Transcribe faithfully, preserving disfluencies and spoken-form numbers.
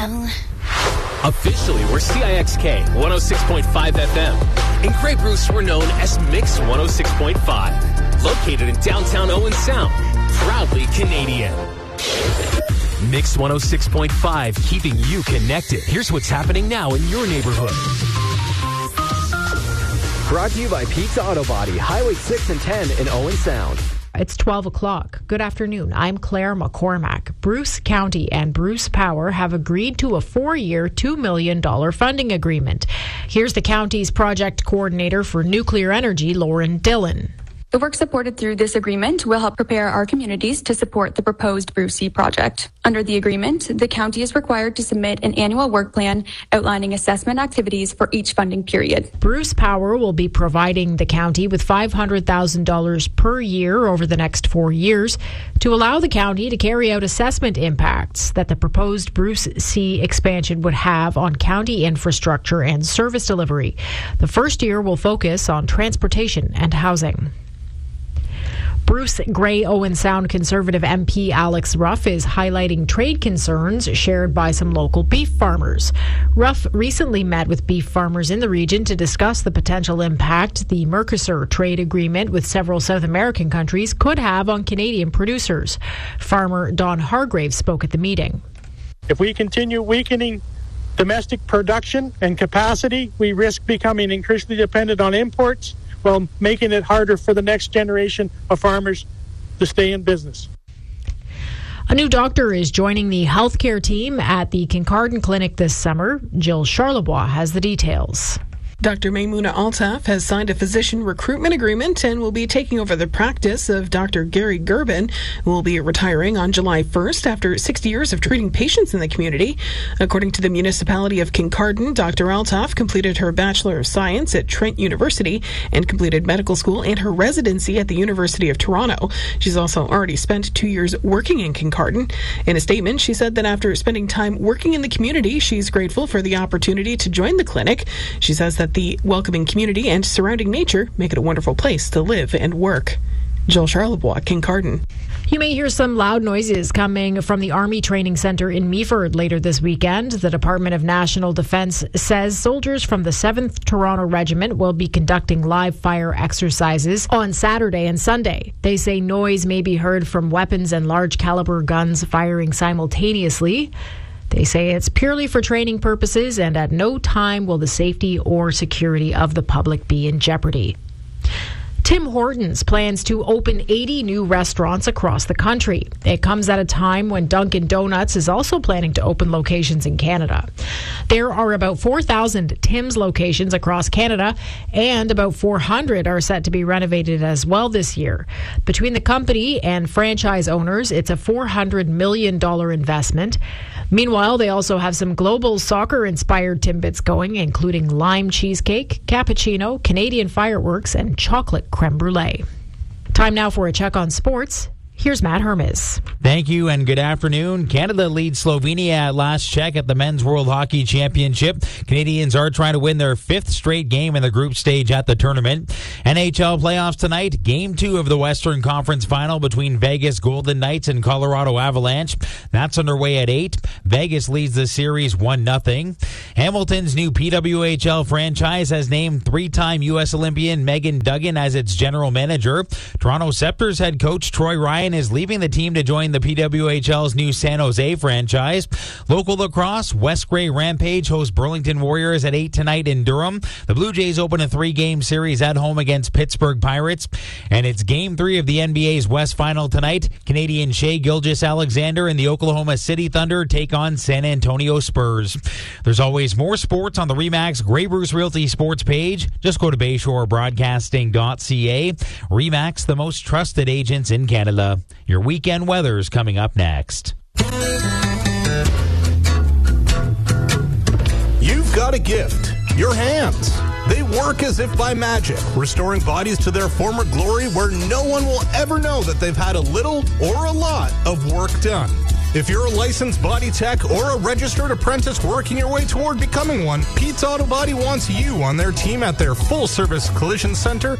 Officially, we're C I X K one oh six point five F M. In Grey Bruce, we're known as Mix one oh six point five. Located in downtown Owen Sound. Proudly Canadian. Mix one oh six point five, keeping you connected. Here's what's happening now in your neighborhood. Brought to you by Pizza Auto Body, Highway six and ten in Owen Sound. It's twelve o'clock. Good afternoon. I'm Claire McCormack. Bruce County and Bruce Power have agreed to a four-year, two million dollars funding agreement. Here's the county's project coordinator for nuclear energy, Lauren Dillon. The work supported through this agreement will help prepare our communities to support the proposed Bruce C project. Under the agreement, the county is required to submit an annual work plan outlining assessment activities for each funding period. Bruce Power will be providing the county with five hundred thousand dollars per year over the next four years to allow the county to carry out assessment impacts that the proposed Bruce C expansion would have on county infrastructure and service delivery. The first year will focus on transportation and housing. Bruce Grey Owen Sound Conservative M P Alex Ruff is highlighting trade concerns shared by some local beef farmers. Ruff recently met with beef farmers in the region to discuss the potential impact the Mercosur trade agreement with several South American countries could have on Canadian producers. Farmer Don Hargrave spoke at the meeting. If we continue weakening domestic production and capacity, we risk becoming increasingly dependent on imports, while making it harder for the next generation of farmers to stay in business. A new doctor is joining the healthcare team at the Kincardine Clinic this summer. Jill Charlebois has the details. Doctor Maimouna Altaf has signed a physician recruitment agreement and will be taking over the practice of Doctor Gary Gerbin, who will be retiring on July first after sixty years of treating patients in the community. According to the municipality of Kincardine, Doctor Altaf completed her Bachelor of Science at Trent University and completed medical school and her residency at the University of Toronto. She's also already spent two years working in Kincardine. In a statement, she said that after spending time working in the community, she's grateful for the opportunity to join the clinic. She says that the welcoming community and surrounding nature make it a wonderful place to live and work. Jill Charlebois, Kincardine. You may hear some loud noises coming from the Army Training Centre in Meaford later this weekend. The Department of National Defence says soldiers from the seventh Toronto Regiment will be conducting live fire exercises on Saturday and Sunday. They say noise may be heard from weapons and large caliber guns firing simultaneously. They say it's purely for training purposes, and at no time will the safety or security of the public be in jeopardy. Tim Hortons plans to open eighty new restaurants across the country. It comes at a time when Dunkin' Donuts is also planning to open locations in Canada. There are about four thousand Tim's locations across Canada, and about four hundred are set to be renovated as well this year. Between the company and franchise owners, it's a four hundred million dollars investment. Meanwhile, they also have some global soccer-inspired Timbits going, including lime cheesecake, cappuccino, Canadian fireworks, and chocolate creme brulee. Time now for a check on sports. Here's Matt Hermes. Thank you and good afternoon. Canada leads Slovenia at last check at the Men's World Hockey Championship. Canadians are trying to win their fifth straight game in the group stage at the tournament. N H L playoffs tonight. Game two of the Western Conference Final between Vegas Golden Knights and Colorado Avalanche. That's underway at eight. Vegas leads the series one nothing. Hamilton's new P W H L franchise has named three-time U S Olympian Megan Duggan as its general manager. Toronto Scepters head coach Troy Ryan is leaving the team to join the P W H L's new San Jose franchise. Local lacrosse, West Grey Rampage hosts Burlington Warriors at eight tonight in Durham. The Blue Jays open a three-game series at home against Pittsburgh Pirates. And it's Game three of the N B A's West Final tonight. Canadian Shai Gilgeous-Alexander and the Oklahoma City Thunder take on San Antonio Spurs. There's always more sports on the RE/MAX Grey Bruce Realty Sports page. Just go to bayshore broadcasting dot c a. RE/MAX, the most trusted agents in Canada. Your weekend weather's coming up next. You've got a gift. Your hands. They work as if by magic, restoring bodies to their former glory where no one will ever know that they've had a little or a lot of work done. If you're a licensed body tech or a registered apprentice working your way toward becoming one, Pete's Auto Body wants you on their team at their full-service collision center